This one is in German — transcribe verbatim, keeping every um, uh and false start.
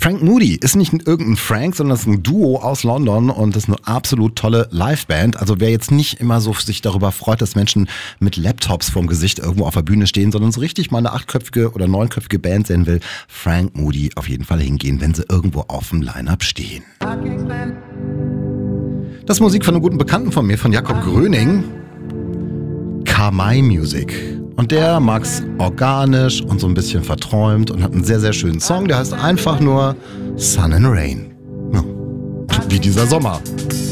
Frank Moody ist nicht irgendein Frank, sondern das ist ein Duo aus London und das ist eine absolut tolle Liveband. Also wer jetzt nicht immer so sich darüber freut, dass Menschen mit Laptops vorm Gesicht irgendwo auf der Bühne stehen, sondern so richtig mal eine achtköpfige oder neunköpfige Band sehen will, Frank Moody auf jeden Fall hingehen, wenn sie irgendwo auf dem Line-Up stehen. Das ist Musik von einem guten Bekannten von mir, von Jakob Gröning. Kamai Music. Und der mag's organisch und so ein bisschen verträumt und hat einen sehr, sehr schönen Song, der heißt einfach nur Sun and Rain. Ja, wie dieser Sommer.